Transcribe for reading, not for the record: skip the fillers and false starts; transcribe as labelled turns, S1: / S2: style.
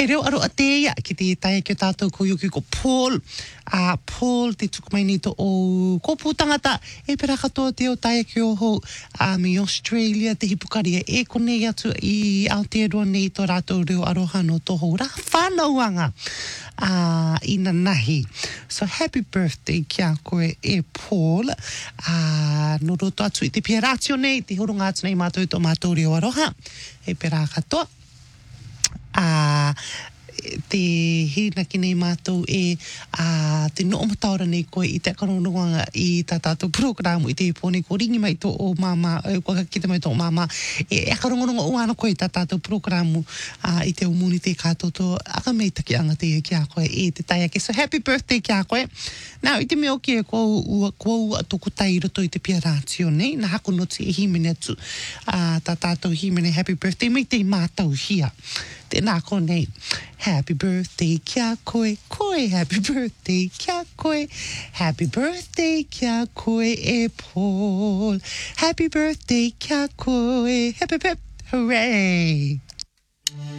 S1: E reo aro a te ia ki te tae ki o tātou ko yuki ko Paul. Paul te tuku mai ni to o kopu tangata e pera katoa te o tae ki o hou me Australia te hipukaria e konei atu i Aotearoa nei to rātou reo arohano toho rā whanauanga ina nahi. So happy birthday kia koe e Paul. No roto atu i te pia ratio nei, te horunga atu nei mātou to mātou reo aroha. E pera katoa. Te hina ki nei mātou te no mataora nei koe i te akarongonga i tā tātou programu i te pōne ko ringi mai tō o māma, kua kita mai tō o māma e akarongonga o ana koe i tā tātou programu i te umuni te kātoto aka mei taki anga te kia koe e te tai ake. So happy birthday kia koe. Now i te mea oki e kua ua tōku tai roto i te pia rātio nei na hako noti e himene atu tā tātou himene happy birthday mei te mātau hia. Tēnā konei. Happy birthday kia koe, koe happy birthday kia koe. Happy birthday kia koe e Paul. Happy birthday kia koe. Hip hip hip, hooray.